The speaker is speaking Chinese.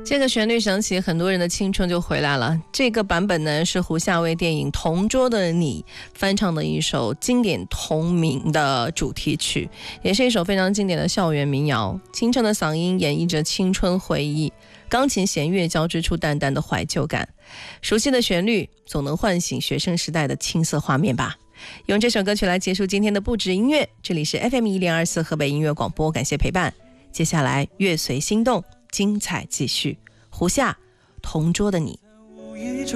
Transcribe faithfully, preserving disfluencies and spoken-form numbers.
这个旋律响起，很多人的青春就回来了。这个版本呢，是胡夏为电影《同桌的你》翻唱的一首经典同名的主题曲，也是一首非常经典的校园民谣。清澈的嗓音演绎着青春回忆，钢琴弦乐交织出淡淡的怀旧感。熟悉的旋律总能唤醒学生时代的青涩画面吧。用这首歌曲来结束今天的不止音乐，这里是 F M 一零二四河北音乐广播，感谢陪伴。接下来乐随心动，精彩继续。胡夏，同桌的你。